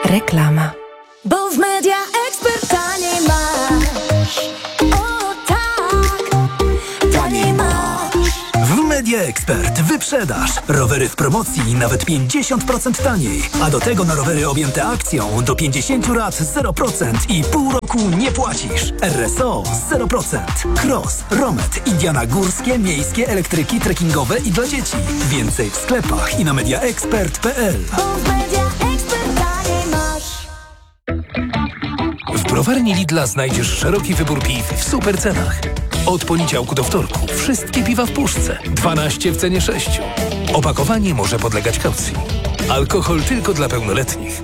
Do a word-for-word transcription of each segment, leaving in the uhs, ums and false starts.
Reklama. Bo w Media Expert taniej masz. O tak, taniej masz. W Media Expert wyprzedaż. Rowery w promocji nawet pięćdziesiąt procent taniej. A do tego na rowery objęte akcją do pięćdziesiąt lat zero procent i pół roku nie płacisz. R S O zero procent. Cross, Romet, Indiana górskie, miejskie, elektryki, trekkingowe i dla dzieci. Więcej w sklepach i na mediaexpert kropka p l. Bo w Media Expert taniej masz. W browarni Lidla znajdziesz szeroki wybór piw w super cenach. Od poniedziałku do wtorku wszystkie piwa w puszce. dwanaście w cenie sześciu. Opakowanie może podlegać kaucji. Alkohol tylko dla pełnoletnich.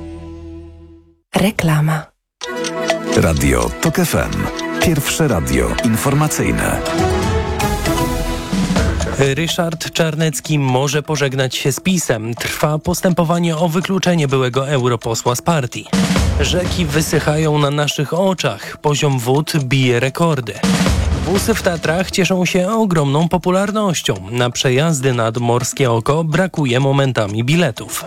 Reklama. Radio Tok F M. Pierwsze radio informacyjne. Ryszard Czarnecki może pożegnać się z PiS-em. Trwa postępowanie o wykluczenie byłego europosła z partii. Rzeki wysychają na naszych oczach. Poziom wód bije rekordy. Busy w Tatrach cieszą się ogromną popularnością. Na przejazdy nad Morskie Oko brakuje momentami biletów.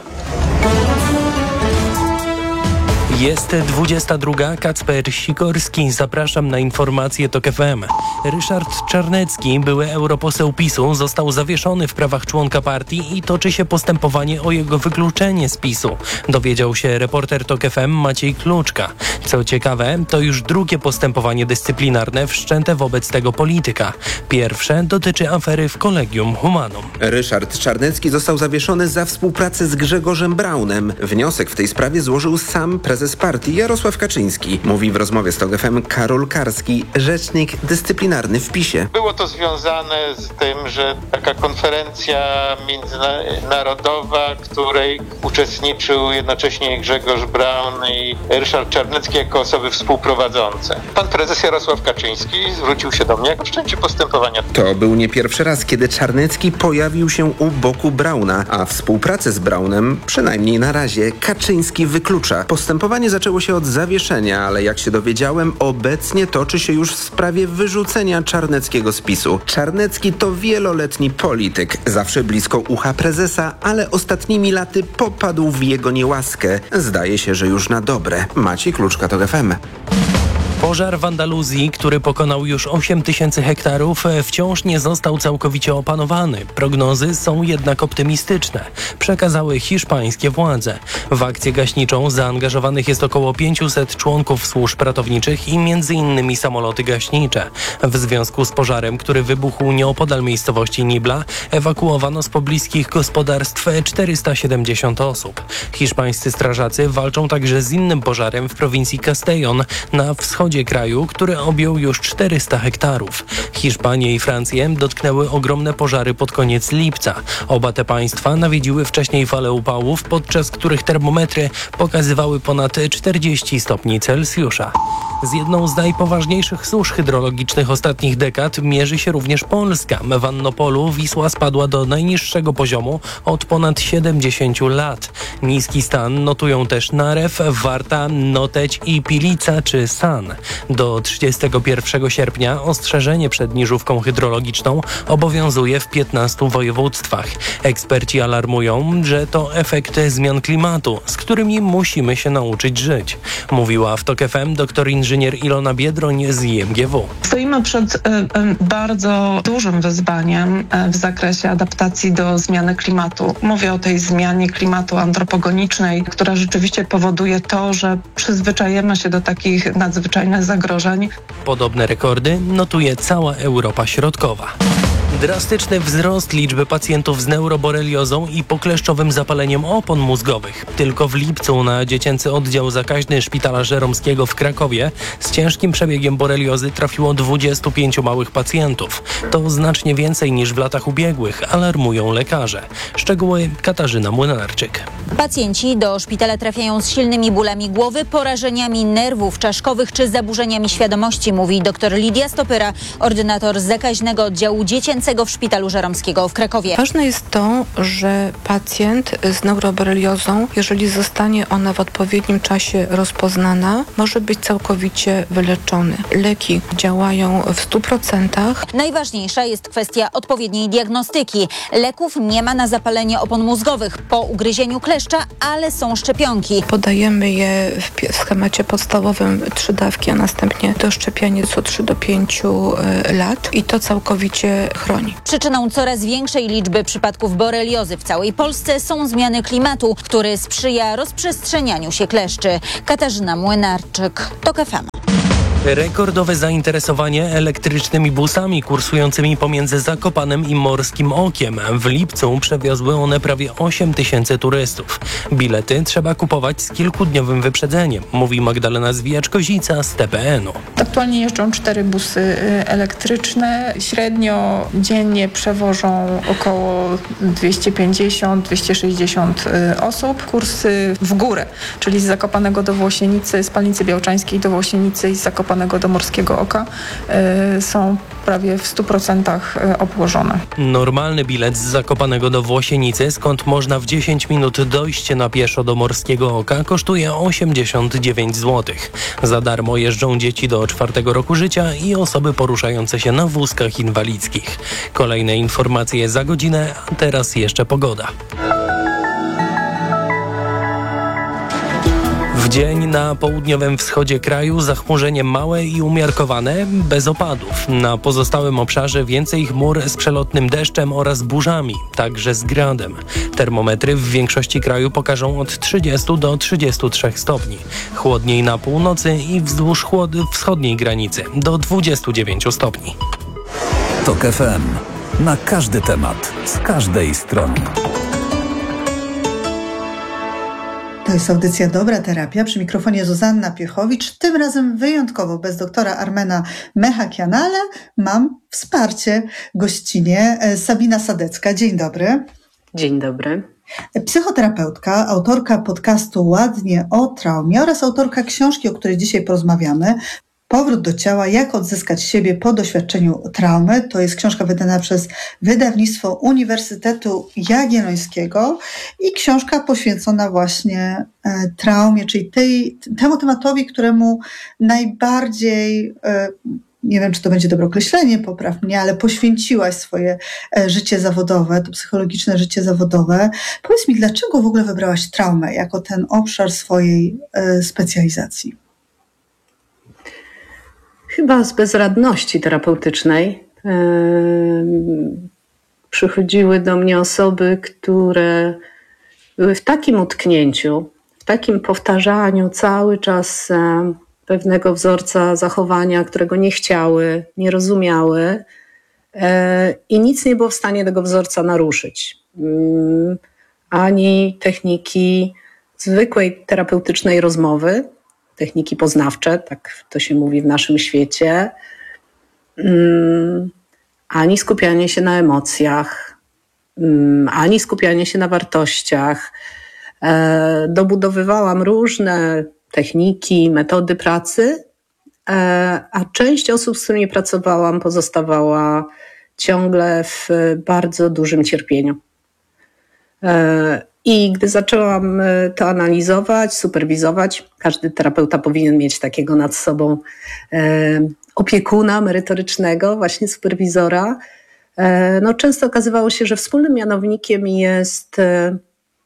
Jest dwudziesta druga. Kacper Sikorski. Zapraszam na informacje Tok F M. Ryszard Czarnecki, były europoseł PiS-u, został zawieszony w prawach członka partii i toczy się postępowanie o jego wykluczenie z PiS-u. Dowiedział się reporter Tok F M Maciej Kluczka. Co ciekawe, to już drugie postępowanie dyscyplinarne wszczęte wobec tego polityka. Pierwsze dotyczy afery w Collegium Humanum. Ryszard Czarnecki został zawieszony za współpracę z Grzegorzem Braunem. Wniosek w tej sprawie złożył sam prezes partii Jarosław Kaczyński. Mówi w rozmowie z Tok F M Karol Karski, rzecznik dyscyplinarny w PiS-ie. Było to związane z tym, że taka konferencja międzynarodowa, której uczestniczył jednocześnie Grzegorz Braun i Ryszard Czarnecki jako osoby współprowadzące. Pan prezes Jarosław Kaczyński zwrócił się do mnie o wszczęcie postępowania. To był nie pierwszy raz, kiedy Czarnecki pojawił się u boku Brauna, a współpracę z Braunem, przynajmniej na razie, Kaczyński wyklucza. Postępowanie zaczęło się od zawieszenia, ale jak się dowiedziałem, obecnie toczy się już w sprawie wyrzucenia Czarneckiego z PiS-u. Czarnecki to wieloletni polityk, zawsze blisko ucha prezesa, ale ostatnimi laty popadł w jego niełaskę. Zdaje się, że już na dobre. Maciej Kluczka, Tok F M. Pożar w Andaluzji, który pokonał już osiem tysięcy hektarów, wciąż nie został całkowicie opanowany. Prognozy są jednak optymistyczne, przekazały hiszpańskie władze. W akcję gaśniczą zaangażowanych jest około pięciuset członków służb ratowniczych i między innymi samoloty gaśnicze. W związku z pożarem, który wybuchł nieopodal miejscowości Nibla, ewakuowano z pobliskich gospodarstw czterysta siedemdziesiąt osób. Hiszpańscy strażacy walczą także z innym pożarem w prowincji Castellón na wschodzie kraju, który objął już czterysta hektarów. Hiszpanię i Francję dotknęły ogromne pożary pod koniec lipca. Oba te państwa nawiedziły wcześniej fale upałów, podczas których termometry pokazywały ponad czterdzieści stopni Celsjusza. Z jedną z najpoważniejszych susz hydrologicznych ostatnich dekad mierzy się również Polska. W Annopolu Wisła spadła do najniższego poziomu od ponad siedemdziesięciu lat. Niski stan notują też Narew, Warta, Noteć i Pilica czy San. Do trzydziestego pierwszego sierpnia ostrzeżenie przed niżówką hydrologiczną obowiązuje w piętnastu województwach. Eksperci alarmują, że to efekty zmian klimatu, z którymi musimy się nauczyć żyć. Mówiła w Tok F M doktor inżynier Ilona Biedroń z I M G W. Stoimy przed y, y, bardzo dużym wyzwaniem y, w zakresie adaptacji do zmiany klimatu. Mówię o tej zmianie klimatu antropogenicznej, która rzeczywiście powoduje to, że przyzwyczajemy się do takich nadzwyczajnych zagrożeń. Podobne rekordy notuje cała Europa Środkowa. Drastyczny wzrost liczby pacjentów z neuroboreliozą i pokleszczowym zapaleniem opon mózgowych. Tylko w lipcu na dziecięcy oddział zakaźny Szpitala Żeromskiego w Krakowie z ciężkim przebiegiem boreliozy trafiło dwudziestu pięciu małych pacjentów. To znacznie więcej niż w latach ubiegłych, alarmują lekarze. Szczegóły Katarzyna Młynarczyk. Pacjenci do szpitala trafiają z silnymi bólami głowy, porażeniami nerwów czaszkowych czy zaburzeniami świadomości, mówi dr Lidia Stopyra, ordynator zakaźnego oddziału dziecięcego pracującego w Szpitalu Żeromskiego w Krakowie. Ważne jest to, że pacjent z neuroboreliozą, jeżeli zostanie ona w odpowiednim czasie rozpoznana, może być całkowicie wyleczony. Leki działają w stu procentach. Najważniejsza jest kwestia odpowiedniej diagnostyki. Leków nie ma na zapalenie opon mózgowych po ugryzieniu kleszcza, ale są szczepionki. Podajemy je w, w schemacie podstawowym trzy dawki, a następnie doszczepianie co trzy do pięciu lat i to całkowicie chroni. Przyczyną coraz większej liczby przypadków boreliozy w całej Polsce są zmiany klimatu, który sprzyja rozprzestrzenianiu się kleszczy. Katarzyna Młynarczyk, TOK F M. Rekordowe zainteresowanie elektrycznymi busami kursującymi pomiędzy Zakopanem i Morskim Okiem. W lipcu przewiozły one prawie osiem tysięcy turystów. Bilety trzeba kupować z kilkudniowym wyprzedzeniem, mówi Magdalena Zwijaczko-Zica z T P N u. Aktualnie jeżdżą cztery busy elektryczne. Średnio dziennie przewożą około dwieście pięćdziesiąt do dwustu sześćdziesięciu osób. Kursy w górę, czyli z Zakopanego do Włosienicy, z Palnicy Białczańskiej do Włosienicy i z Zakopanego do Morskiego Oka y, są prawie w stu procentach obłożone. Normalny bilet z Zakopanego do Włosienicy, skąd można w dziesięć minut dojść na pieszo do Morskiego Oka, kosztuje osiemdziesiąt dziewięć złotych. Za darmo jeżdżą dzieci do czwartego roku życia i osoby poruszające się na wózkach inwalidzkich. Kolejne informacje za godzinę, a teraz jeszcze pogoda. W dzień na południowym wschodzie kraju zachmurzenie małe i umiarkowane, bez opadów. Na pozostałym obszarze więcej chmur z przelotnym deszczem oraz burzami, także z gradem. Termometry w większości kraju pokażą od trzydziestu do trzydziestu trzech stopni. Chłodniej na północy i wzdłuż chłody wschodniej granicy do dwudziestu dziewięciu stopni. TOK F M. Na każdy temat, z każdej strony. To jest audycja Dobra Terapia. Przy mikrofonie Zuzanna Piechowicz. Tym razem wyjątkowo bez doktora Armena Mechakiana, ale mam wsparcie gościnie. Sabina Sadecka. Dzień dobry. Dzień dobry. Psychoterapeutka, autorka podcastu Ładnie o traumie oraz autorka książki, o której dzisiaj porozmawiamy. Powrót do ciała, jak odzyskać siebie po doświadczeniu traumy. To jest książka wydana przez wydawnictwo Uniwersytetu Jagiellońskiego i książka poświęcona właśnie e, traumie, czyli tej, temu tematowi, któremu najbardziej, e, nie wiem, czy to będzie dobre określenie, popraw mnie, ale poświęciłaś swoje e, życie zawodowe, to psychologiczne życie zawodowe. Powiedz mi, dlaczego w ogóle wybrałaś traumę jako ten obszar swojej e, specjalizacji? Chyba z bezradności terapeutycznej yy, przychodziły do mnie osoby, które były w takim utknięciu, w takim powtarzaniu cały czas e, pewnego wzorca zachowania, którego nie chciały, nie rozumiały e, i nic nie było w stanie tego wzorca naruszyć. Yy, ani techniki zwykłej terapeutycznej rozmowy, techniki poznawcze, tak to się mówi w naszym świecie, um, ani skupianie się na emocjach, um, ani skupianie się na wartościach. E, dobudowywałam różne techniki, metody pracy, e, a część osób, z którymi pracowałam, pozostawała ciągle w bardzo dużym cierpieniu. E, I gdy zaczęłam to analizować, superwizować, każdy terapeuta powinien mieć takiego nad sobą e, opiekuna merytorycznego, właśnie superwizora. E, no, często okazywało się, że wspólnym mianownikiem jest e,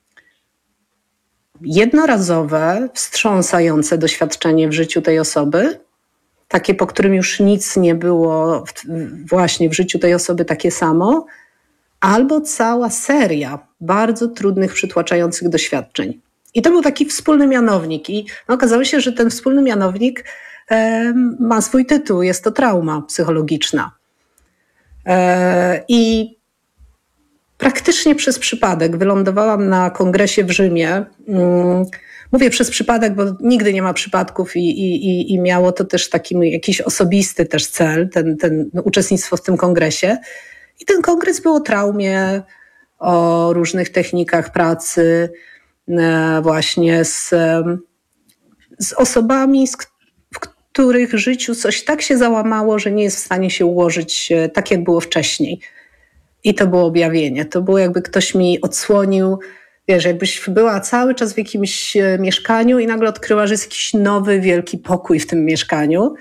jednorazowe, wstrząsające doświadczenie w życiu tej osoby, takie, po którym już nic nie było w, właśnie w życiu tej osoby takie samo, albo cała seria bardzo trudnych, przytłaczających doświadczeń. I to był taki wspólny mianownik. I no, okazało się, że ten wspólny mianownik e, ma swój tytuł. Jest to trauma psychologiczna. E, I praktycznie przez przypadek wylądowałam na kongresie w Rzymie. Mm, mówię przez przypadek, bo nigdy nie ma przypadków i, i, i miało to też taki jakiś osobisty też cel, ten, ten uczestnictwo w tym kongresie. I ten kongres był o traumie, o różnych technikach pracy, właśnie z, z osobami, w których życiu coś tak się załamało, że nie jest w stanie się ułożyć tak, jak było wcześniej. I to było objawienie. To było jakby ktoś mi odsłonił, wiesz, jakbyś była cały czas w jakimś mieszkaniu i nagle odkryła, że jest jakiś nowy, wielki pokój w tym mieszkaniu.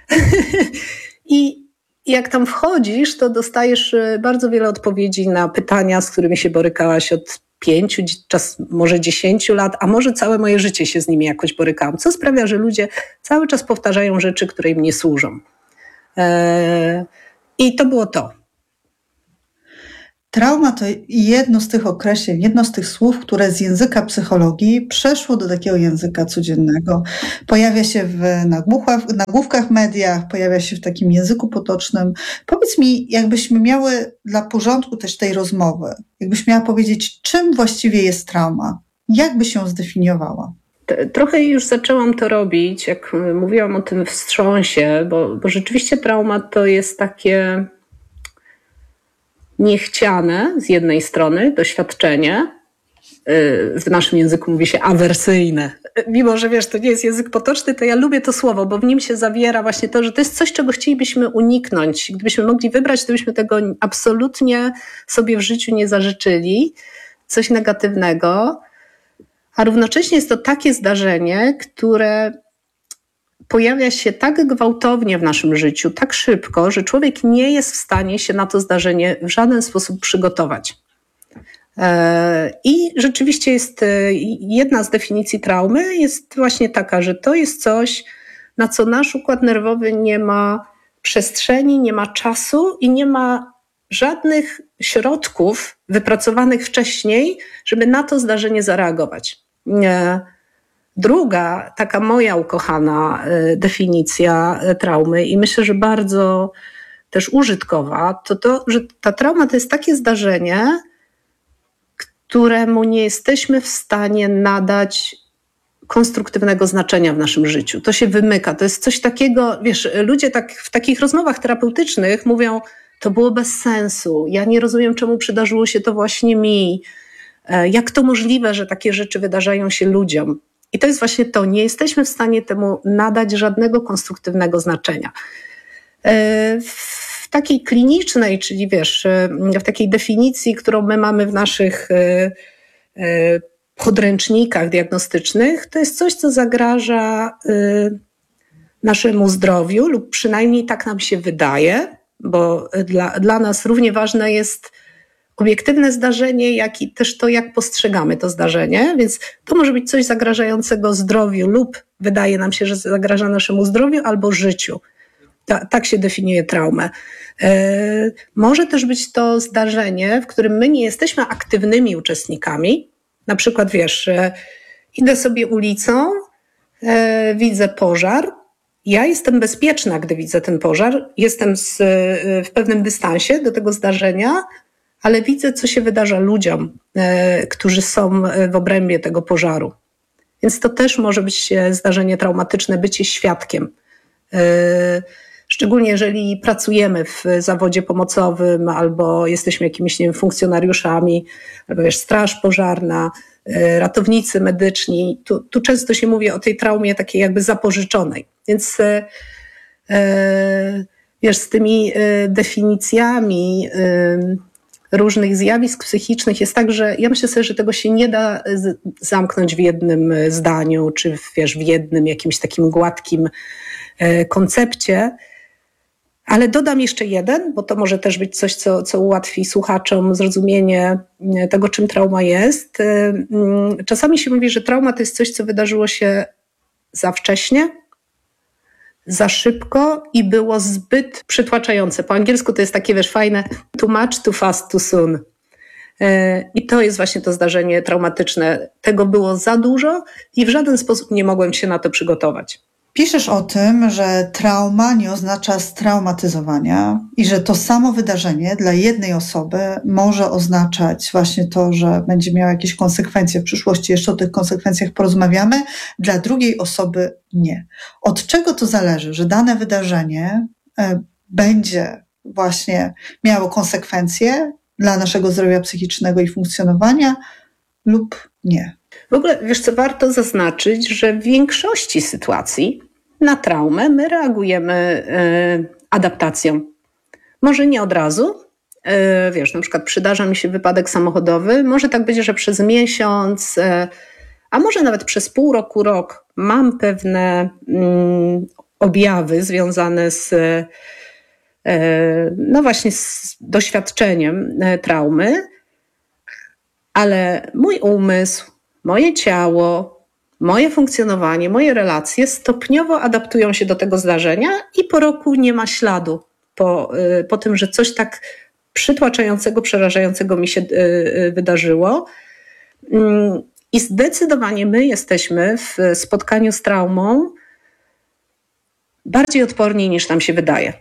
I jak tam wchodzisz, to dostajesz bardzo wiele odpowiedzi na pytania, z którymi się borykałaś od pięciu, czas może dziesięciu lat, a może całe moje życie się z nimi jakoś borykałam. Co sprawia, że ludzie cały czas powtarzają rzeczy, które im nie służą. Eee, I to było to. Trauma to jedno z tych określeń, jedno z tych słów, które z języka psychologii przeszło do takiego języka codziennego. Pojawia się w nagłówkach, nagłówkach mediach, pojawia się w takim języku potocznym. Powiedz mi, jakbyśmy miały dla porządku też tej rozmowy, jakbyś miała powiedzieć, czym właściwie jest trauma? Jak byś ją zdefiniowała? Trochę już zaczęłam to robić, jak mówiłam o tym wstrząsie, bo, bo rzeczywiście trauma to jest takie niechciane z jednej strony doświadczenie, w naszym języku mówi się awersyjne. Mimo że wiesz, to nie jest język potoczny, to ja lubię to słowo, bo w nim się zawiera właśnie to, że to jest coś, czego chcielibyśmy uniknąć. Gdybyśmy mogli wybrać, to byśmy tego absolutnie sobie w życiu nie zażyczyli. Coś negatywnego. A równocześnie jest to takie zdarzenie, które pojawia się tak gwałtownie w naszym życiu, tak szybko, że człowiek nie jest w stanie się na to zdarzenie w żaden sposób przygotować. I rzeczywiście jest jedna z definicji traumy, jest właśnie taka, że to jest coś, na co nasz układ nerwowy nie ma przestrzeni, nie ma czasu i nie ma żadnych środków wypracowanych wcześniej, żeby na to zdarzenie zareagować. Druga, taka moja ukochana definicja traumy i myślę, że bardzo też użytkowa, to to, że ta trauma to jest takie zdarzenie, któremu nie jesteśmy w stanie nadać konstruktywnego znaczenia w naszym życiu. To się wymyka. To jest coś takiego, wiesz, ludzie tak w takich rozmowach terapeutycznych mówią, to było bez sensu, ja nie rozumiem, czemu przydarzyło się to właśnie mi, jak to możliwe, że takie rzeczy wydarzają się ludziom. I to jest właśnie to, nie jesteśmy w stanie temu nadać żadnego konstruktywnego znaczenia. W takiej klinicznej, czyli wiesz, w takiej definicji, którą my mamy w naszych podręcznikach diagnostycznych, to jest coś, co zagraża naszemu zdrowiu lub przynajmniej tak nam się wydaje, bo dla, dla nas równie ważne jest obiektywne zdarzenie, jak i też to, jak postrzegamy to zdarzenie, więc to może być coś zagrażającego zdrowiu lub wydaje nam się, że zagraża naszemu zdrowiu albo życiu. Ta, tak się definiuje traumę. E, może też być to zdarzenie, w którym my nie jesteśmy aktywnymi uczestnikami. Na przykład wiesz, e, idę sobie ulicą, e, widzę pożar, ja jestem bezpieczna, gdy widzę ten pożar, jestem z, e, w pewnym dystansie do tego zdarzenia, ale widzę, co się wydarza ludziom, e, którzy są w obrębie tego pożaru. Więc to też może być zdarzenie traumatyczne, bycie świadkiem. E, Szczególnie jeżeli pracujemy w zawodzie pomocowym albo jesteśmy jakimiś, nie wiem, funkcjonariuszami, albo wiesz, straż pożarna, ratownicy medyczni. Tu, tu często się mówi o tej traumie takiej jakby zapożyczonej. Więc e, wiesz, z tymi definicjami różnych zjawisk psychicznych jest tak, że ja myślę sobie, że tego się nie da zamknąć w jednym zdaniu, czy wiesz, w jednym jakimś takim gładkim koncepcie. Ale dodam jeszcze jeden, bo to może też być coś, co, co ułatwi słuchaczom zrozumienie tego, czym trauma jest. Czasami się mówi, że trauma to jest coś, co wydarzyło się za wcześnie, za szybko i było zbyt przytłaczające. Po angielsku to jest takie, wiesz, fajne too much, too fast, too soon. I to jest właśnie to zdarzenie traumatyczne. Tego było za dużo i w żaden sposób nie mogłem się na to przygotować. Piszesz o tym, że trauma nie oznacza straumatyzowania i że to samo wydarzenie dla jednej osoby może oznaczać właśnie to, że będzie miało jakieś konsekwencje w przyszłości. Jeszcze o tych konsekwencjach porozmawiamy. Dla drugiej osoby nie. Od czego to zależy, że dane wydarzenie będzie właśnie miało konsekwencje dla naszego zdrowia psychicznego i funkcjonowania lub nie? W ogóle, wiesz co, warto zaznaczyć, że w większości sytuacji na traumę my reagujemy y, adaptacją. Może nie od razu, Wiesz, na przykład przydarza mi się wypadek samochodowy, może tak być, że przez miesiąc, a może nawet przez pół roku, rok mam pewne mm, objawy związane z, no właśnie z doświadczeniem traumy, ale mój umysł, moje ciało, moje funkcjonowanie, moje relacje stopniowo adaptują się do tego zdarzenia i po roku nie ma śladu po, po tym, że coś tak przytłaczającego, przerażającego mi się wydarzyło. I zdecydowanie my jesteśmy w spotkaniu z traumą bardziej odporni niż nam się wydaje.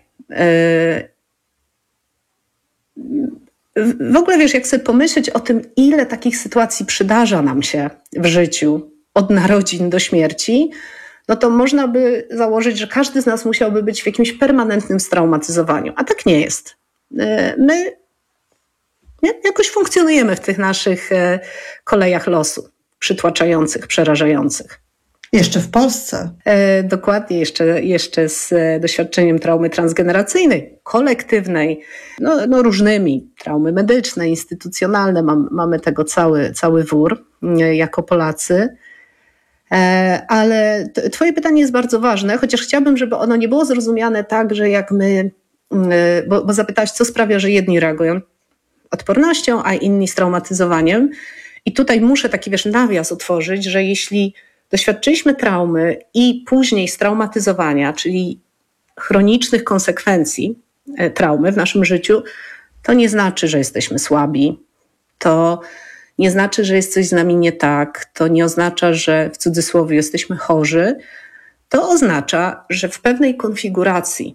W ogóle wiesz, jak sobie pomyśleć o tym, ile takich sytuacji przydarza nam się w życiu, od narodzin do śmierci, no to można by założyć, że każdy z nas musiałby być w jakimś permanentnym straumatyzowaniu. A tak nie jest. My jakoś funkcjonujemy w tych naszych kolejach losu, przytłaczających, przerażających. Jeszcze w Polsce. E, dokładnie, jeszcze, jeszcze z doświadczeniem traumy transgeneracyjnej, kolektywnej, no, no różnymi, traumy medyczne, instytucjonalne, mam, mamy tego cały, cały wór e, jako Polacy. E, ale t- twoje pytanie jest bardzo ważne, chociaż chciałabym, żeby ono nie było zrozumiane tak, że jak my, e, bo, bo zapytałaś, co sprawia, że jedni reagują odpornością, a inni z traumatyzowaniem. I tutaj muszę taki, wiesz, nawias otworzyć, że jeśli doświadczyliśmy traumy i później straumatyzowania, czyli chronicznych konsekwencji traumy w naszym życiu, to nie znaczy, że jesteśmy słabi. To nie znaczy, że jest coś z nami nie tak. To nie oznacza, że w cudzysłowie jesteśmy chorzy. To oznacza, że w pewnej konfiguracji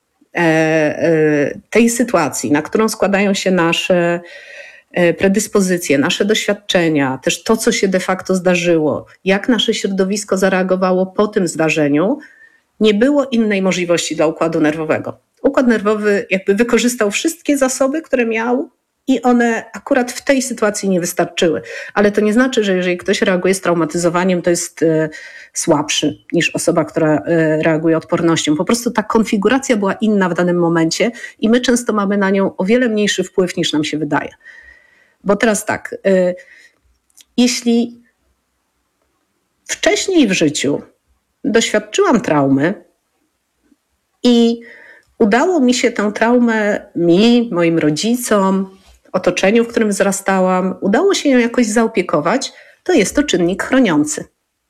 tej sytuacji, na którą składają się nasze predyspozycje, nasze doświadczenia, też to, co się de facto zdarzyło, jak nasze środowisko zareagowało po tym zdarzeniu, nie było innej możliwości dla układu nerwowego. Układ nerwowy jakby wykorzystał wszystkie zasoby, które miał i one akurat w tej sytuacji nie wystarczyły. Ale to nie znaczy, że jeżeli ktoś reaguje z traumatyzowaniem, to jest słabszy niż osoba, która reaguje odpornością. Po prostu ta konfiguracja była inna w danym momencie i my często mamy na nią o wiele mniejszy wpływ niż nam się wydaje. Bo teraz tak, jeśli wcześniej w życiu doświadczyłam traumy i udało mi się tę traumę mi, moim rodzicom, otoczeniu, w którym wzrastałam, udało się ją jakoś zaopiekować, to jest to czynnik chroniący.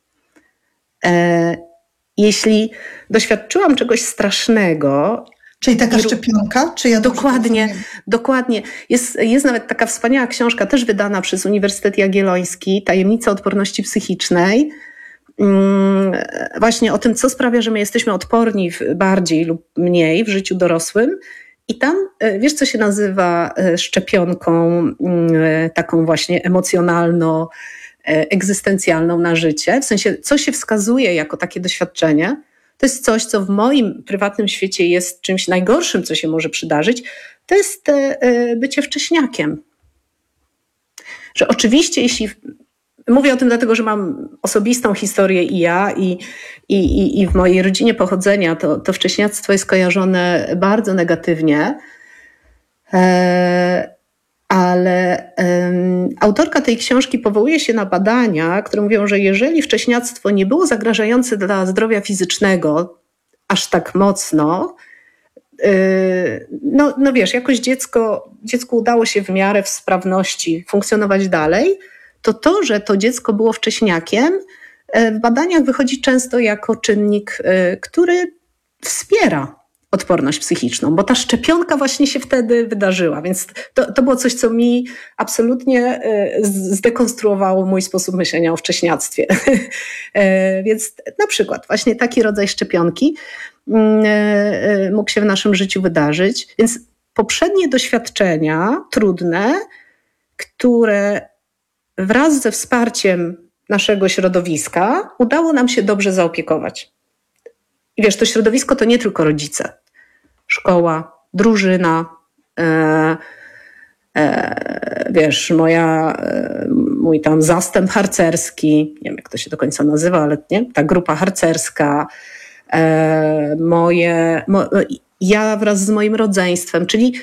Jeśli doświadczyłam czegoś strasznego, czyli taka szczepionka? Czy ja dokładnie, dokładnie. Jest, jest nawet taka wspaniała książka, też wydana przez Uniwersytet Jagielloński, Tajemnica odporności psychicznej. Właśnie o tym, co sprawia, że my jesteśmy odporni bardziej lub mniej w życiu dorosłym. I tam, wiesz, co się nazywa szczepionką taką właśnie emocjonalno egzystencjalną na życie? W sensie, co się wskazuje jako takie doświadczenie? To jest coś, co w moim prywatnym świecie jest czymś najgorszym, co się może przydarzyć. To jest bycie wcześniakiem. Że oczywiście, jeśli... Mówię o tym dlatego, że mam osobistą historię i ja, i, i, i w mojej rodzinie pochodzenia to, to wcześniactwo jest kojarzone bardzo negatywnie. E, ale um, autorka tej książki powołuje się na badania, które mówią, że jeżeli wcześniactwo nie było zagrażające dla zdrowia fizycznego aż tak mocno, yy, no, no wiesz, jakoś dziecko, dziecku udało się w miarę w sprawności funkcjonować dalej, to to, że to dziecko było wcześniakiem, w badaniach wychodzi często jako czynnik, który wspiera odporność psychiczną, bo ta szczepionka właśnie się wtedy wydarzyła, więc to, to było coś, co mi absolutnie zdekonstruowało mój sposób myślenia o wcześniactwie. Więc na przykład właśnie taki rodzaj szczepionki mógł się w naszym życiu wydarzyć, więc poprzednie doświadczenia trudne, które wraz ze wsparciem naszego środowiska udało nam się dobrze zaopiekować. I wiesz, to środowisko to nie tylko rodzice. Szkoła, drużyna, e, e, wiesz, moja, e, mój tam zastęp harcerski, nie wiem jak to się do końca nazywa, ale nie, ta grupa harcerska, e, moje, mo, ja wraz z moim rodzeństwem, czyli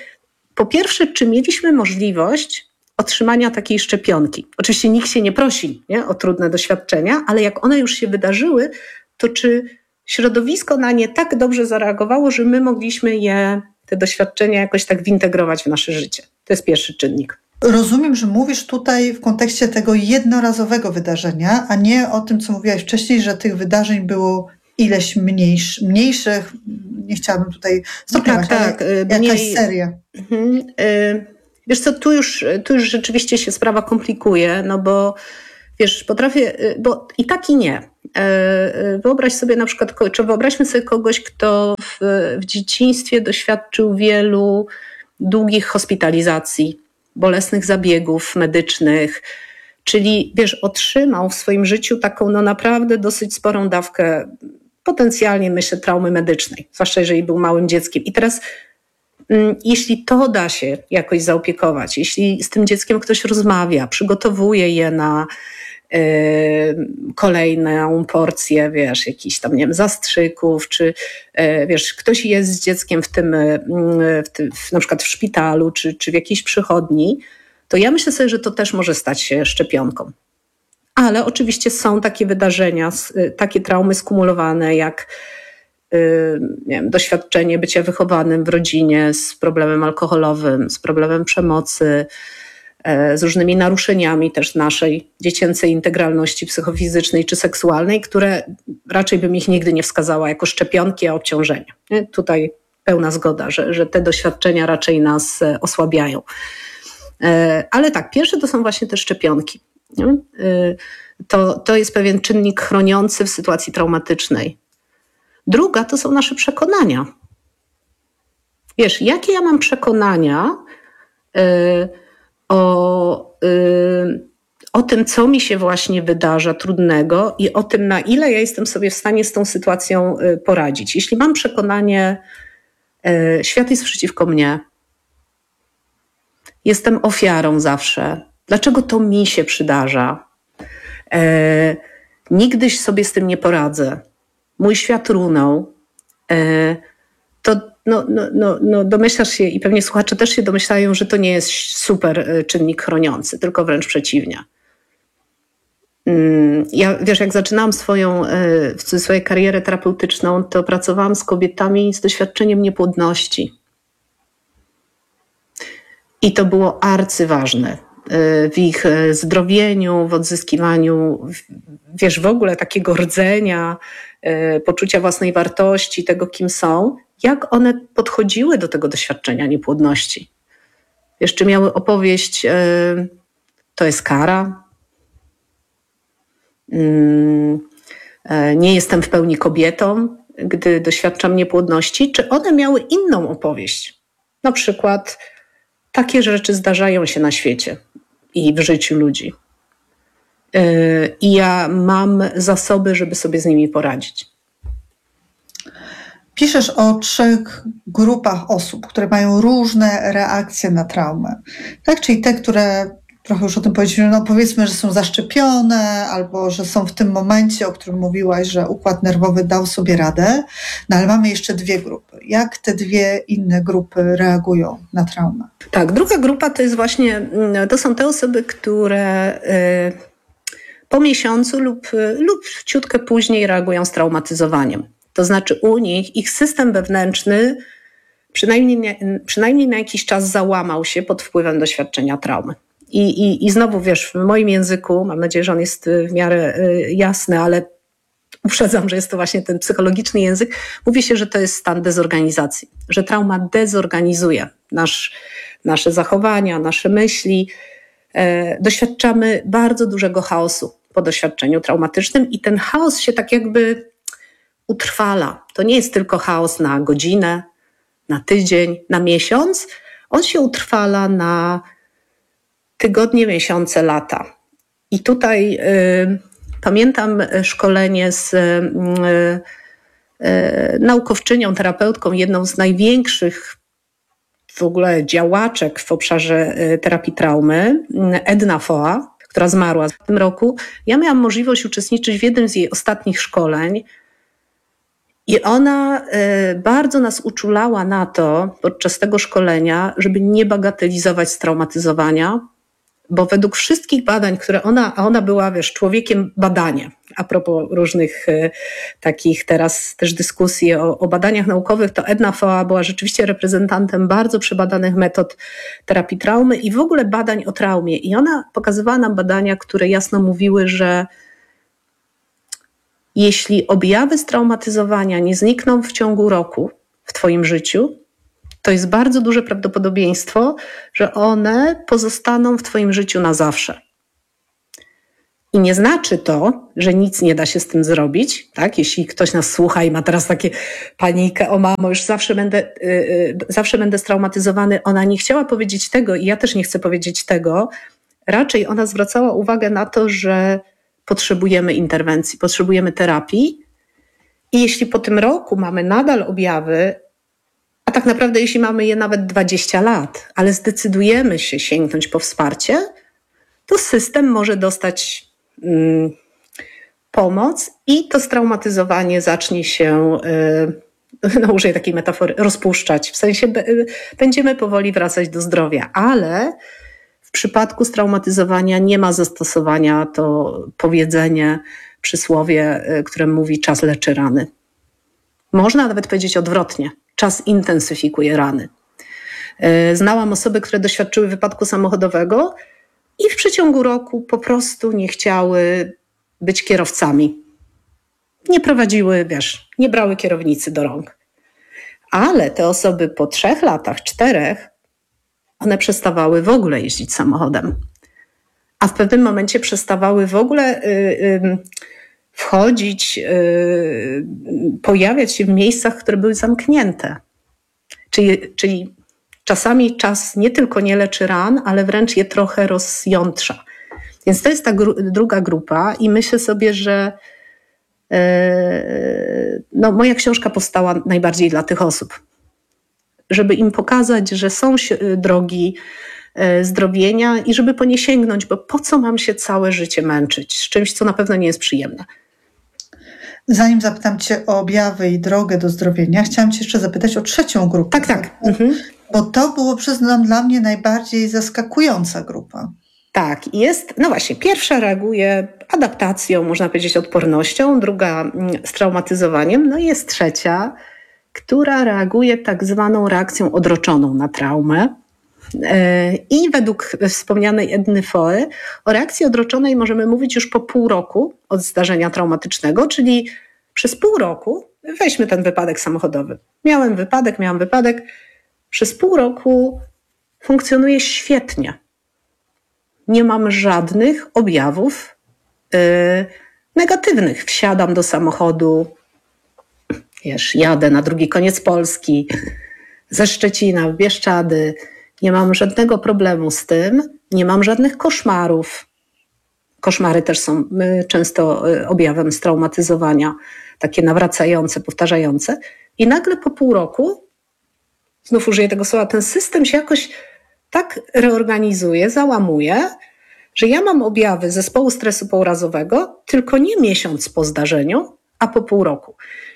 po pierwsze, czy mieliśmy możliwość otrzymania takiej szczepionki? Oczywiście nikt się nie prosi, nie, o trudne doświadczenia, ale jak one już się wydarzyły, to czy środowisko na nie tak dobrze zareagowało, że my mogliśmy je, te doświadczenia jakoś tak wintegrować w nasze życie? To jest pierwszy czynnik. Rozumiem, że mówisz tutaj w kontekście tego jednorazowego wydarzenia, a nie o tym, co mówiłaś wcześniej, że tych wydarzeń było ileś mniejsz, mniejszych, nie chciałabym tutaj stopniować, tak, tak, ale jakaś mniej, seria. Mhm, y, wiesz co, tu już, tu już rzeczywiście się sprawa komplikuje, no bo wiesz, potrafię, bo i tak i nie. Wyobraź sobie na przykład, czy wyobraźmy sobie kogoś, kto w, w dzieciństwie doświadczył wielu długich hospitalizacji, bolesnych zabiegów medycznych, czyli wiesz, otrzymał w swoim życiu taką no naprawdę dosyć sporą dawkę potencjalnie, myślę, traumy medycznej, zwłaszcza jeżeli był małym dzieckiem. I teraz jeśli to da się jakoś zaopiekować, jeśli z tym dzieckiem ktoś rozmawia, przygotowuje je na kolejną porcję, wiesz, jakichś tam, nie wiem, zastrzyków, czy wiesz, ktoś jest z dzieckiem w tym, w tym w, na przykład w szpitalu, czy, czy w jakiejś przychodni, to ja myślę sobie, że to też może stać się szczepionką. Ale oczywiście są takie wydarzenia, takie traumy skumulowane, jak nie wiem, doświadczenie bycia wychowanym w rodzinie z problemem alkoholowym, z problemem przemocy, z różnymi naruszeniami też naszej dziecięcej integralności psychofizycznej czy seksualnej, które raczej bym ich nigdy nie wskazała jako szczepionki, a obciążenia. Nie? Tutaj pełna zgoda, że, że te doświadczenia raczej nas osłabiają. Ale tak, pierwsze to są właśnie te szczepionki. Nie? To, to jest pewien czynnik chroniący w sytuacji traumatycznej. Druga to są nasze przekonania. Wiesz, jakie ja mam przekonania yy, o, yy, o tym, co mi się właśnie wydarza trudnego i o tym, na ile ja jestem sobie w stanie z tą sytuacją yy, poradzić. Jeśli mam przekonanie, yy, świat jest przeciwko mnie, jestem ofiarą zawsze, dlaczego to mi się przydarza, yy, nigdy sobie z tym nie poradzę, mój świat runął, to no, no, no, no domyślasz się i pewnie słuchacze też się domyślają, że to nie jest super czynnik chroniący, tylko wręcz przeciwnie. Ja, wiesz, jak zaczynałam swoją, swoją karierę terapeutyczną, to pracowałam z kobietami z doświadczeniem niepłodności. I to było arcyważne w ich zdrowieniu, w odzyskiwaniu, wiesz, w ogóle takiego rdzenia, poczucia własnej wartości, tego kim są, jak one podchodziły do tego doświadczenia niepłodności. Jeszcze miały opowieść, to jest kara, nie jestem w pełni kobietą, gdy doświadczam niepłodności, czy one miały inną opowieść. Na przykład takie rzeczy zdarzają się na świecie i w życiu ludzi. I ja mam zasoby, żeby sobie z nimi poradzić. Piszesz o trzech grupach osób, które mają różne reakcje na traumę. Tak? Czyli te, które, trochę już o tym powiedzieliśmy, no powiedzmy, że są zaszczepione, albo że są w tym momencie, o którym mówiłaś, że układ nerwowy dał sobie radę. No ale mamy jeszcze dwie grupy. Jak te dwie inne grupy reagują na traumę? Tak, druga grupa to jest właśnie, to są te osoby, które po miesiącu lub, lub ciutkę później reagują z traumatyzowaniem. To znaczy u nich ich system wewnętrzny przynajmniej, przynajmniej na jakiś czas załamał się pod wpływem doświadczenia traumy. I, i, I znowu wiesz, w moim języku, mam nadzieję, że on jest w miarę jasny, ale uprzedzam, że jest to właśnie ten psychologiczny język, mówi się, że to jest stan dezorganizacji, że trauma dezorganizuje nasz, nasze zachowania, nasze myśli. E, doświadczamy bardzo dużego chaosu po doświadczeniu traumatycznym i ten chaos się tak jakby utrwala. To nie jest tylko chaos na godzinę, na tydzień, na miesiąc. On się utrwala na tygodnie, miesiące, lata. I tutaj y, pamiętam szkolenie z y, y, naukowczynią, terapeutką, jedną z największych w ogóle działaczek w obszarze terapii traumy, Edna Foa, która zmarła w tym roku. Ja miałam możliwość uczestniczyć w jednym z jej ostatnich szkoleń I ona y, bardzo nas uczulała na to podczas tego szkolenia, żeby nie bagatelizować straumatyzowania, bo według wszystkich badań, które ona, a ona była, wiesz, człowiekiem badania, a propos różnych y, takich teraz też dyskusji o, o badaniach naukowych, to Edna Foa była rzeczywiście reprezentantem bardzo przebadanych metod terapii traumy i w ogóle badań o traumie. I ona pokazywała nam badania, które jasno mówiły, że jeśli objawy straumatyzowania nie znikną w ciągu roku w twoim życiu, to jest bardzo duże prawdopodobieństwo, że one pozostaną w twoim życiu na zawsze. I nie znaczy to, że nic nie da się z tym zrobić, tak? Jeśli ktoś nas słucha i ma teraz takie panikę, o mamo, już zawsze będę, yy, zawsze będę straumatyzowany. Ona nie chciała powiedzieć tego i ja też nie chcę powiedzieć tego. Raczej ona zwracała uwagę na to, że potrzebujemy interwencji, potrzebujemy terapii i jeśli po tym roku mamy nadal objawy, a tak naprawdę jeśli mamy je nawet dwadzieścia lat, ale zdecydujemy się sięgnąć po wsparcie, to system może dostać mm, pomoc i to straumatyzowanie zacznie się, yy, no użyję takiej metafory, rozpuszczać. W sensie b- będziemy powoli wracać do zdrowia, ale w przypadku straumatyzowania nie ma zastosowania to powiedzenie, przysłowie, które mówi czas leczy rany. Można nawet powiedzieć odwrotnie. Czas intensyfikuje rany. Znałam osoby, które doświadczyły wypadku samochodowego i w przeciągu roku po prostu nie chciały być kierowcami. Nie prowadziły, wiesz, nie brały kierownicy do rąk. Ale te osoby po trzech latach, czterech, one przestawały w ogóle jeździć samochodem. A w pewnym momencie przestawały w ogóle y, y, wchodzić, y, pojawiać się w miejscach, które były zamknięte. Czyli, czyli czasami czas nie tylko nie leczy ran, ale wręcz je trochę rozjątrza. Więc to jest ta gru- druga grupa i myślę sobie, że y, no, moja książka powstała najbardziej dla tych osób. Żeby im pokazać, że są drogi zdrowienia i żeby po nie sięgnąć, bo po co mam się całe życie męczyć z czymś, co na pewno nie jest przyjemne. Zanim zapytam cię o objawy i drogę do zdrowienia, chciałam cię jeszcze zapytać o trzecią grupę. Tak, tak. Mhm. Bo to było, przyznam, dla mnie najbardziej zaskakująca grupa. Tak, jest, no właśnie, pierwsza reaguje adaptacją, można powiedzieć odpornością, druga straumatyzowaniem, no i jest trzecia, która reaguje tak zwaną reakcją odroczoną na traumę. I według wspomnianej Edny Foe o reakcji odroczonej możemy mówić już po pół roku od zdarzenia traumatycznego, czyli przez pół roku, weźmy ten wypadek samochodowy. Miałem wypadek, miałam wypadek, przez pół roku funkcjonuje świetnie. Nie mam żadnych objawów yy, negatywnych. Wsiadam do samochodu, wiesz, jadę na drugi koniec Polski, ze Szczecina w Bieszczady. Nie mam żadnego problemu z tym, nie mam żadnych koszmarów. Koszmary też są często objawem straumatyzowania, takie nawracające, powtarzające. I nagle po pół roku, znów użyję tego słowa, ten system się jakoś tak reorganizuje, załamuje, że ja mam objawy zespołu stresu pourazowego tylko nie miesiąc po zdarzeniu, a po pół roku.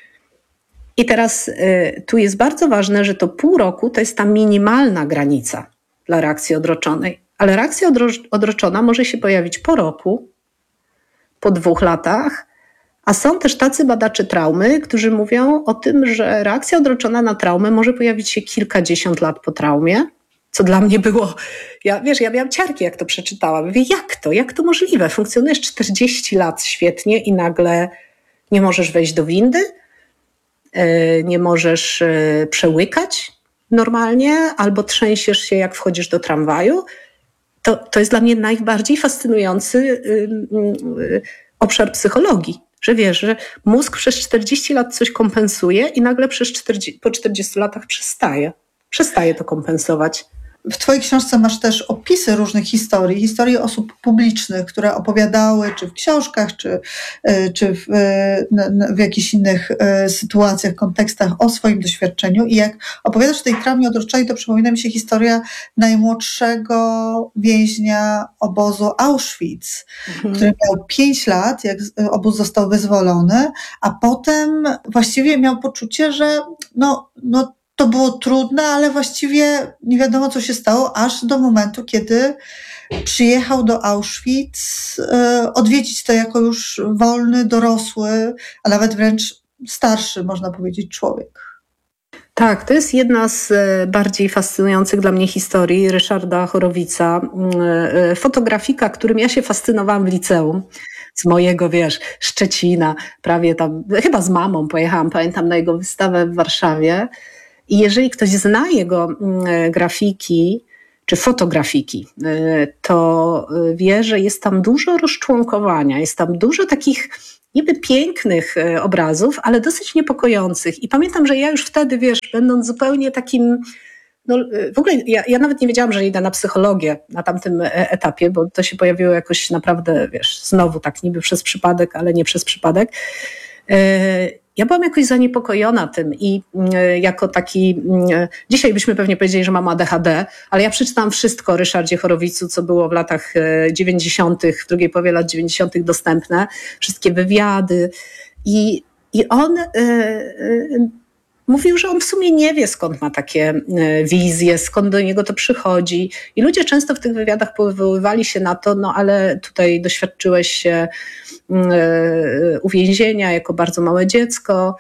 I teraz y, tu jest bardzo ważne, że to pół roku to jest ta minimalna granica dla reakcji odroczonej. Ale reakcja odro- odroczona może się pojawić po roku, po dwóch latach, a są też tacy badacze traumy, którzy mówią o tym, że reakcja odroczona na traumę może pojawić się kilkadziesiąt lat po traumie, co dla mnie było, ja, wiesz, ja miałam ciarki, jak to przeczytałam. Mówię, jak to? Jak to możliwe? Funkcjonujesz czterdzieści lat świetnie i nagle nie możesz wejść do windy, nie możesz przełykać normalnie, albo trzęsiesz się, jak wchodzisz do tramwaju. To, to jest dla mnie najbardziej fascynujący obszar psychologii, że wiesz, że mózg przez czterdzieści lat coś kompensuje i nagle przez czterdzieści, po czterdziestu latach przestaje. Przestaje to kompensować. w twojej książce masz też opisy różnych historii, historii osób publicznych, które opowiadały, czy w książkach, czy, czy w, w jakichś innych sytuacjach, kontekstach o swoim doświadczeniu. I jak opowiadasz o tej traumie odroczonej, to przypomina mi się historia najmłodszego więźnia obozu Auschwitz, mhm. który miał pięć lat, jak obóz został wyzwolony, a potem właściwie miał poczucie, że no, no to było trudne, ale właściwie nie wiadomo, co się stało, aż do momentu, kiedy przyjechał do Auschwitz e, odwiedzić to jako już wolny, dorosły, a nawet wręcz starszy, można powiedzieć, człowiek. Tak, to jest jedna z bardziej fascynujących dla mnie historii Ryszarda Chorowica, fotografika, którym ja się fascynowałam w liceum. Z mojego, wiesz, Szczecina, prawie tam, chyba z mamą pojechałam, pamiętam, na jego wystawę w Warszawie. I jeżeli ktoś zna jego grafiki, czy fotografiki, to wie, że jest tam dużo rozczłonkowania, jest tam dużo takich niby pięknych obrazów, ale dosyć niepokojących. I pamiętam, że ja już wtedy, wiesz, będąc zupełnie takim, no w ogóle ja, ja nawet nie wiedziałam, że idę na psychologię na tamtym etapie, bo to się pojawiło jakoś naprawdę, wiesz, znowu tak niby przez przypadek, ale nie przez przypadek. Ja byłam jakoś zaniepokojona tym i jako taki, dzisiaj byśmy pewnie powiedzieli, że mam A D H D, ale ja przeczytałam wszystko o Ryszardzie Chorowicu, co było w latach dziewięćdziesiątych, w drugiej połowie lat dziewięćdziesiątych dostępne, wszystkie wywiady i, i on y, y, mówił, że on w sumie nie wie, skąd ma takie wizje, skąd do niego to przychodzi. I ludzie często w tych wywiadach powoływali się na to, no ale tutaj doświadczyłeś się uwięzienia jako bardzo małe dziecko.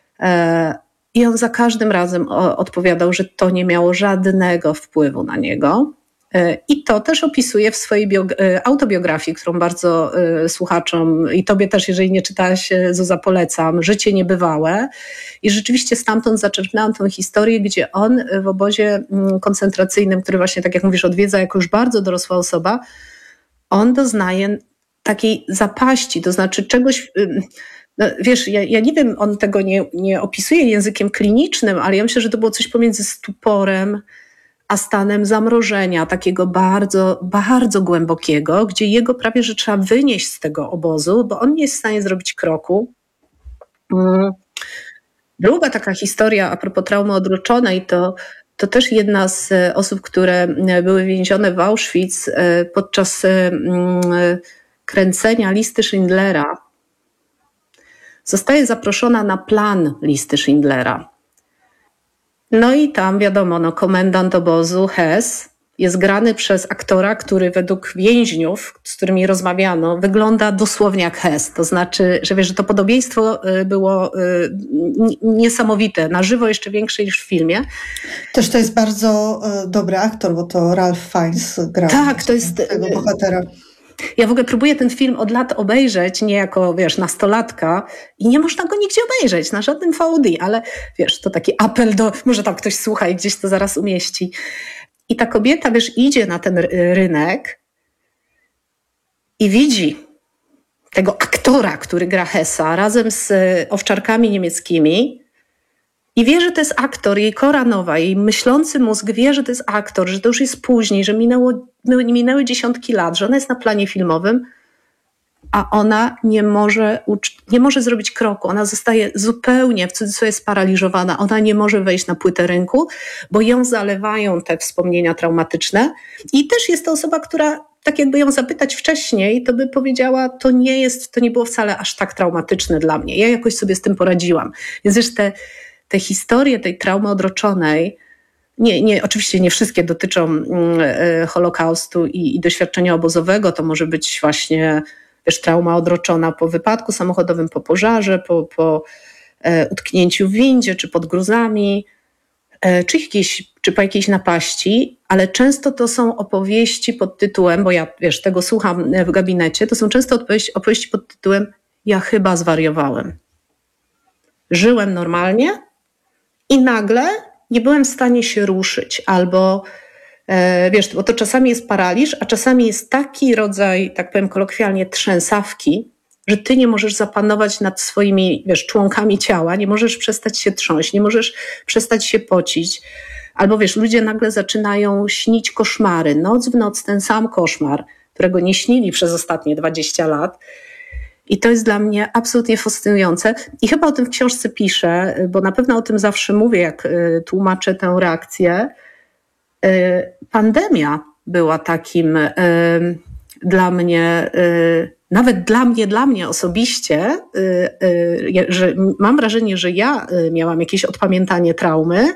I on za każdym razem odpowiadał, że to nie miało żadnego wpływu na niego. I to też opisuje w swojej autobiografii, którą bardzo słuchaczom i tobie też, jeżeli nie czytałaś, Zuza, polecam, Życie niebywałe. I rzeczywiście stamtąd zaczerpnęłam tę historię, gdzie on w obozie koncentracyjnym, który właśnie, tak jak mówisz, odwiedza jako już bardzo dorosła osoba, on doznaje takiej zapaści, to znaczy czegoś... No, wiesz, ja, ja nie wiem, on tego nie, nie opisuje językiem klinicznym, ale ja myślę, że to było coś pomiędzy stuporem a stanem zamrożenia, takiego bardzo, bardzo głębokiego, gdzie jego prawie, że trzeba wynieść z tego obozu, bo on nie jest w stanie zrobić kroku. Druga taka historia a propos traumy odroczonej, to, to też jedna z osób, które były więzione w Auschwitz podczas kręcenia listy Schindlera, zostaje zaproszona na plan listy Schindlera. No i tam wiadomo, no, komendant obozu Hess jest grany przez aktora, który według więźniów, z którymi rozmawiano, wygląda dosłownie jak Hess. To znaczy, że wiesz, że to podobieństwo było niesamowite, na żywo jeszcze większe niż w filmie. Też to jest bardzo dobry aktor, bo to Ralph Fiennes grał tak, to jest tego bohatera. Ja w ogóle próbuję ten film od lat obejrzeć, nie jako, wiesz, nastolatka i nie można go nigdzie obejrzeć, na żadnym V O D, ale wiesz, to taki apel do, może tam ktoś słucha i gdzieś to zaraz umieści. I ta kobieta, wiesz, idzie na ten rynek i widzi tego aktora, który gra Hessa razem z owczarkami niemieckimi i wie, że to jest aktor, jej kora nowa, jej myślący mózg wie, że to jest aktor, że to już jest później, że minęło, minęły dziesiątki lat, że ona jest na planie filmowym, a ona nie może, nie może zrobić kroku. Ona zostaje zupełnie, w cudzysłowie, sparaliżowana. Ona nie może wejść na płytę rynku, bo ją zalewają te wspomnienia traumatyczne. I też jest to osoba, która, tak jakby ją zapytać wcześniej, to by powiedziała, to nie jest, to nie było wcale aż tak traumatyczne dla mnie. Ja jakoś sobie z tym poradziłam. Więc wiesz, te Te historie tej traumy odroczonej, nie, nie, oczywiście nie wszystkie dotyczą y, Holokaustu i, i doświadczenia obozowego, to może być właśnie, wiesz, trauma odroczona po wypadku samochodowym, po pożarze, po, po e, utknięciu w windzie, czy pod gruzami, e, czy, jakieś, czy po jakiejś napaści, ale często to są opowieści pod tytułem, bo ja, wiesz, tego słucham w gabinecie, to są często opowieści, opowieści pod tytułem ja chyba zwariowałem. Żyłem normalnie, i nagle nie byłem w stanie się ruszyć, albo e, wiesz, bo to czasami jest paraliż, a czasami jest taki rodzaj, tak powiem kolokwialnie, trzęsawki, że ty nie możesz zapanować nad swoimi, wiesz, członkami ciała, nie możesz przestać się trząść, nie możesz przestać się pocić. Albo wiesz, ludzie nagle zaczynają śnić koszmary. Noc w noc ten sam koszmar, którego nie śnili przez ostatnie dwadzieścia lat. I to jest dla mnie absolutnie fascynujące. I chyba o tym w książce piszę, bo na pewno o tym zawsze mówię, jak tłumaczę tę reakcję. Pandemia była takim dla mnie, nawet dla mnie, dla mnie osobiście, że mam wrażenie, że ja miałam jakieś odpamiętanie traumy,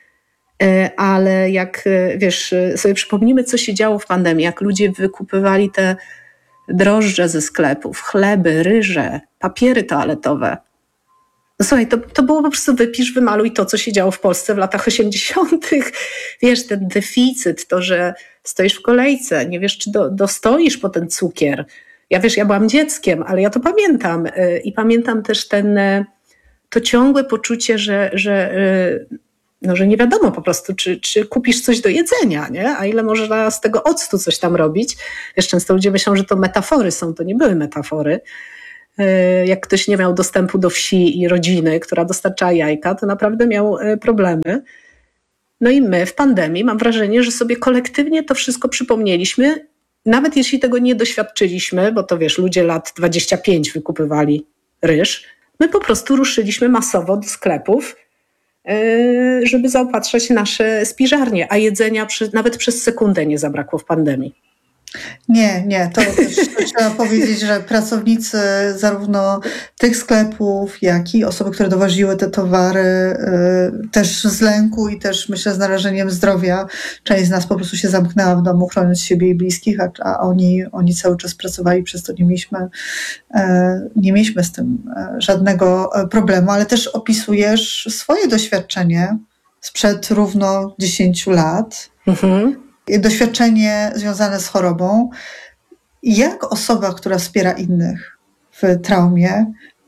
ale jak wiesz, sobie przypomnimy, co się działo w pandemii, jak ludzie wykupywali te drożdże ze sklepów, chleby, ryże, papiery toaletowe. No słuchaj, to, to było po prostu wypisz, wymaluj to, co się działo w Polsce w latach osiemdziesiątych. Wiesz, ten deficyt, to, że stoisz w kolejce, nie wiesz, czy do, dostoisz po ten cukier. Ja wiesz, ja byłam dzieckiem, ale ja to pamiętam. I pamiętam też ten, to ciągłe poczucie, że, że, no, że nie wiadomo po prostu, czy, czy kupisz coś do jedzenia, nie? A ile można z tego octu coś tam robić. Wiesz, często ludzie myślą, że to metafory są, to nie były metafory. Jak ktoś nie miał dostępu do wsi i rodziny, która dostarczała jajka, to naprawdę miał problemy. No i my w pandemii mam wrażenie, że sobie kolektywnie to wszystko przypomnieliśmy, nawet jeśli tego nie doświadczyliśmy, bo to wiesz, ludzie lat dwadzieścia pięć wykupywali ryż, my po prostu ruszyliśmy masowo do sklepów, żeby zaopatrzać nasze spiżarnie, a jedzenia przy, nawet przez sekundę nie zabrakło w pandemii. Nie, nie, to też trzeba powiedzieć, że pracownicy zarówno tych sklepów, jak i osoby, które dowoziły te towary, y, też z lęku i też myślę z narażeniem zdrowia, część z nas po prostu się zamknęła w domu, chroniąc siebie i bliskich, a, a oni, oni cały czas pracowali, przez to nie mieliśmy, y, nie mieliśmy z tym y, żadnego problemu, ale też opisujesz swoje doświadczenie sprzed równo dziesięciu lat. Mhm. Doświadczenie związane z chorobą. Jak osoba, która wspiera innych w traumie,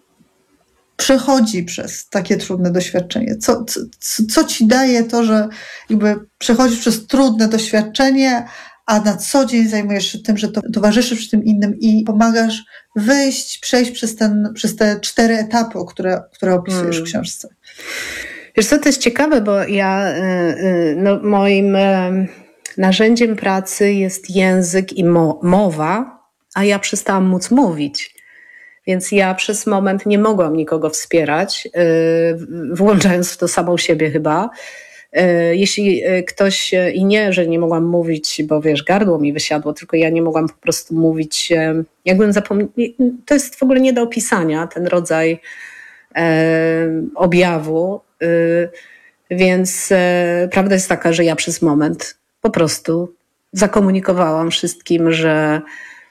przechodzi przez takie trudne doświadczenie? Co, co, co ci daje to, że jakby przechodzisz przez trudne doświadczenie, a na co dzień zajmujesz się tym, że to towarzyszysz przy tym innym i pomagasz wyjść, przejść przez, ten, przez te cztery etapy, które, które opisujesz hmm. w książce? Wiesz co, to jest ciekawe, bo ja no, moim narzędziem pracy jest język i mo- mowa, a ja przestałam móc mówić. Więc ja przez moment nie mogłam nikogo wspierać, yy, włączając w to samą siebie chyba. Yy, jeśli ktoś, yy, i nie, że nie mogłam mówić, bo wiesz, gardło mi wysiadło, tylko ja nie mogłam po prostu mówić, yy, jakbym zapomniała. To jest w ogóle nie do opisania, ten rodzaj yy, objawu. Yy, więc yy, prawda jest taka, że ja przez moment po prostu zakomunikowałam wszystkim, że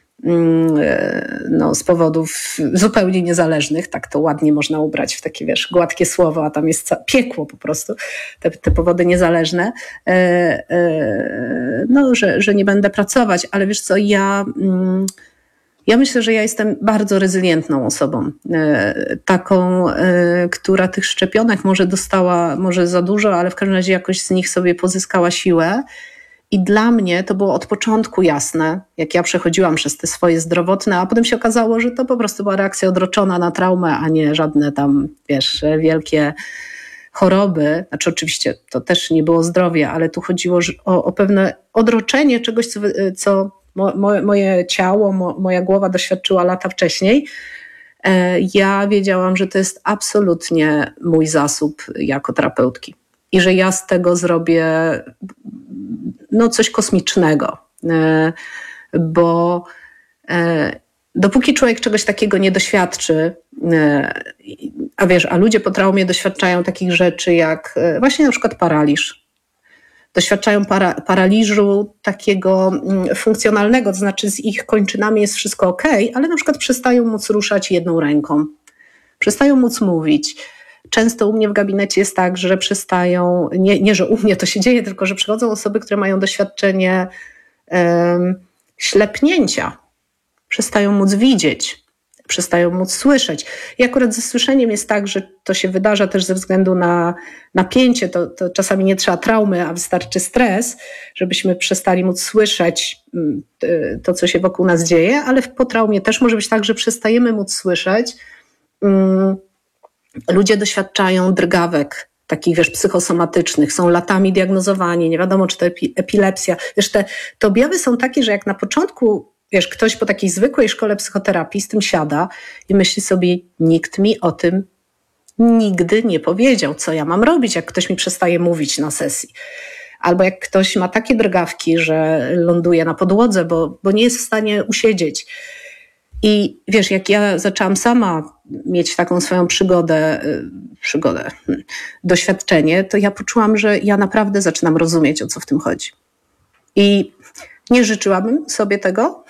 no, z powodów zupełnie niezależnych, tak to ładnie można ubrać w takie, wiesz, gładkie słowo, a tam jest piekło po prostu, te, te powody niezależne, e, e, no, że, że nie będę pracować, ale wiesz co, ja, ja myślę, że ja jestem bardzo rezylientną osobą, e, taką, e, która tych szczepionek może dostała, może za dużo, ale w każdym razie jakoś z nich sobie pozyskała siłę. I dla mnie to było od początku jasne, jak ja przechodziłam przez te swoje zdrowotne, a potem się okazało, że to po prostu była reakcja odroczona na traumę, a nie żadne tam, wiesz, wielkie choroby. Znaczy oczywiście to też nie było zdrowie, ale tu chodziło o, o pewne odroczenie czegoś, co, co mo, moje ciało, mo, moja głowa doświadczyła lata wcześniej. Ja wiedziałam, że to jest absolutnie mój zasób jako terapeutki. I że ja z tego zrobię no, coś kosmicznego, bo dopóki człowiek czegoś takiego nie doświadczy, a wiesz, a ludzie po traumie doświadczają takich rzeczy jak właśnie na przykład paraliż. Doświadczają para, paraliżu takiego funkcjonalnego, to znaczy z ich kończynami jest wszystko okej, ale na przykład przestają móc ruszać jedną ręką, przestają móc mówić. Często u mnie w gabinecie jest tak, że przestają, nie, nie że u mnie to się dzieje, tylko że przychodzą osoby, które mają doświadczenie um, ślepnięcia. Przestają móc widzieć, przestają móc słyszeć. I akurat ze słyszeniem jest tak, że to się wydarza też ze względu na napięcie. To, to czasami nie trzeba traumy, a wystarczy stres, żebyśmy przestali móc słyszeć to, co się wokół nas dzieje, ale po traumie też może być tak, że przestajemy móc słyszeć. Um, Ludzie doświadczają drgawek takich, wiesz, psychosomatycznych, są latami diagnozowani, nie wiadomo, czy to epi- epilepsja. Wiesz, te, te objawy są takie, że jak na początku, wiesz, ktoś po takiej zwykłej szkole psychoterapii z tym siada i myśli sobie, nikt mi o tym nigdy nie powiedział, co ja mam robić, jak ktoś mi przestaje mówić na sesji. Albo jak ktoś ma takie drgawki, że ląduje na podłodze, bo, bo nie jest w stanie usiedzieć. I wiesz, jak ja zaczęłam sama mieć taką swoją przygodę, przygodę, doświadczenie, to ja poczułam, że ja naprawdę zaczynam rozumieć, o co w tym chodzi. I nie życzyłabym sobie tego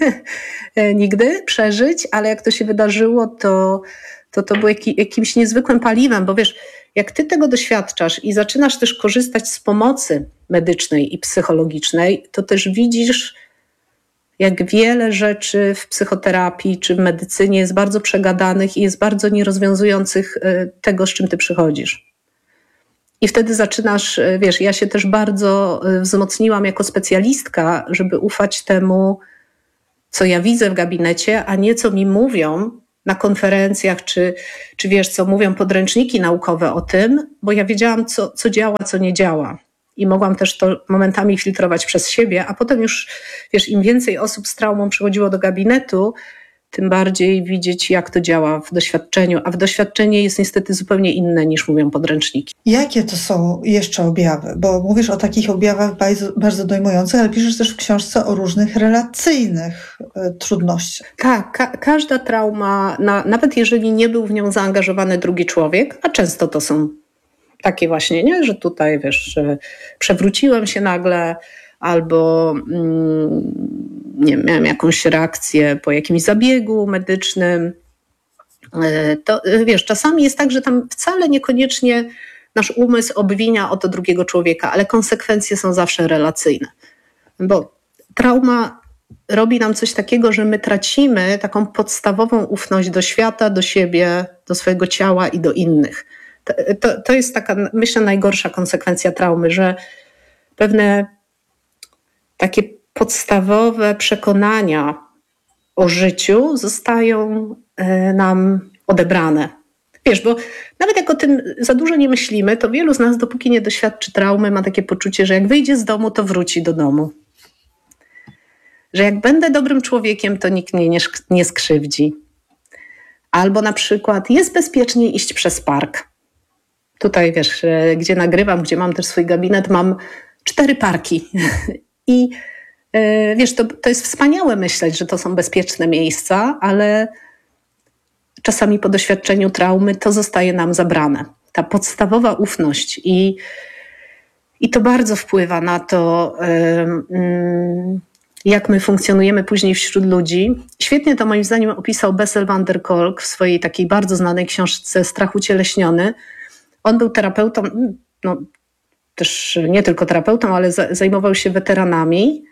nigdy przeżyć, ale jak to się wydarzyło, to to, to było jak, jakimś niezwykłym paliwem, bo wiesz, jak ty tego doświadczasz i zaczynasz też korzystać z pomocy medycznej i psychologicznej, to też widzisz, jak wiele rzeczy w psychoterapii czy w medycynie jest bardzo przegadanych i jest bardzo nierozwiązujących tego, z czym ty przychodzisz. I wtedy zaczynasz, wiesz, ja się też bardzo wzmocniłam jako specjalistka, żeby ufać temu, co ja widzę w gabinecie, a nie co mi mówią na konferencjach, czy, czy wiesz, co mówią podręczniki naukowe o tym, bo ja wiedziałam, co, co działa, co nie działa. I mogłam też to momentami filtrować przez siebie, a potem już, wiesz, im więcej osób z traumą przychodziło do gabinetu, tym bardziej widzieć, jak to działa w doświadczeniu, a w doświadczenie jest niestety zupełnie inne, niż mówią podręczniki. Jakie to są jeszcze objawy? Bo mówisz o takich objawach bardzo, bardzo dojmujących, ale piszesz też w książce o różnych relacyjnych y, trudnościach. Tak, ka- każda trauma, na, nawet jeżeli nie był w nią zaangażowany drugi człowiek, a często to są takie właśnie, nie, że tutaj, wiesz, że przewróciłem się nagle, albo mm, nie wiem, miałem jakąś reakcję po jakimś zabiegu medycznym. To wiesz, czasami jest tak, że tam wcale niekoniecznie nasz umysł obwinia o to drugiego człowieka, ale konsekwencje są zawsze relacyjne. Bo trauma robi nam coś takiego, że my tracimy taką podstawową ufność do świata, do siebie, do swojego ciała i do innych. To, to, to jest taka, myślę, najgorsza konsekwencja traumy, że pewne takie podstawowe przekonania o życiu zostają nam odebrane. Wiesz, bo nawet jak o tym za dużo nie myślimy, to wielu z nas, dopóki nie doświadczy traumy, ma takie poczucie, że jak wyjdzie z domu, to wróci do domu. Że jak będę dobrym człowiekiem, to nikt mnie nie, nie skrzywdzi. Albo na przykład jest bezpiecznie iść przez park. Tutaj, wiesz, gdzie nagrywam, gdzie mam też swój gabinet, mam cztery parki. I wiesz, to, to jest wspaniałe myśleć, że to są bezpieczne miejsca, ale czasami po doświadczeniu traumy to zostaje nam zabrane. Ta podstawowa ufność i, i to bardzo wpływa na to, jak my funkcjonujemy później wśród ludzi. Świetnie to moim zdaniem opisał Bessel van der Kolk w swojej takiej bardzo znanej książce Strach ucieleśniony. On był terapeutą, no też nie tylko terapeutą, ale za, zajmował się weteranami.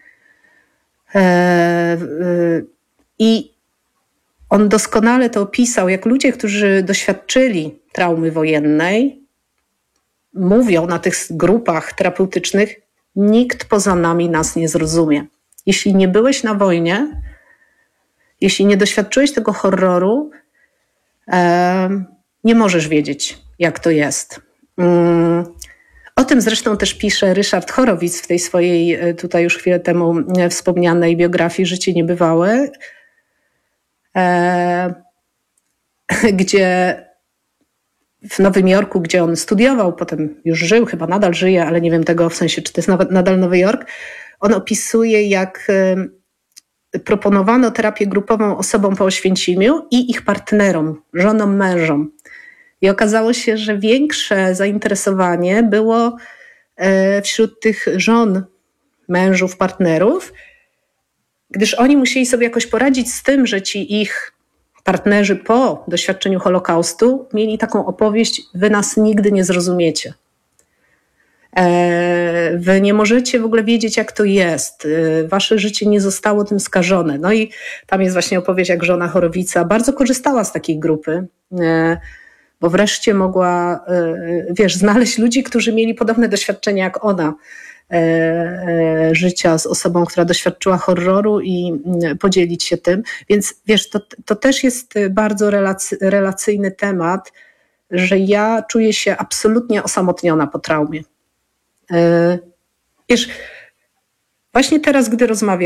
I on doskonale to opisał, jak ludzie, którzy doświadczyli traumy wojennej, mówią na tych grupach terapeutycznych, nikt poza nami nas nie zrozumie. Jeśli nie byłeś na wojnie, jeśli nie doświadczyłeś tego horroru, nie możesz wiedzieć, jak to jest. O tym zresztą też pisze Ryszard Horowitz w tej swojej tutaj już chwilę temu wspomnianej biografii Życie niebywałe, e, gdzie w Nowym Jorku, gdzie on studiował, potem już żył, chyba nadal żyje, ale nie wiem tego w sensie, czy to jest nawet nadal Nowy Jork, on opisuje, jak e, proponowano terapię grupową osobom po Oświęcimiu i ich partnerom, żonom, mężom. I okazało się, że większe zainteresowanie było wśród tych żon, mężów, partnerów, gdyż oni musieli sobie jakoś poradzić z tym, że ci ich partnerzy po doświadczeniu Holokaustu mieli taką opowieść: wy nas nigdy nie zrozumiecie. Wy nie możecie w ogóle wiedzieć, jak to jest. Wasze życie nie zostało tym skażone. No i tam jest właśnie opowieść, jak żona Horowica bardzo korzystała z takiej grupy, bo wreszcie mogła, wiesz, znaleźć ludzi, którzy mieli podobne doświadczenia jak ona, życia z osobą, która doświadczyła horroru i podzielić się tym. Więc wiesz, to, to też jest bardzo relacy, relacyjny temat, że ja czuję się absolutnie osamotniona po traumie. Wiesz, właśnie teraz, gdy rozmawiam,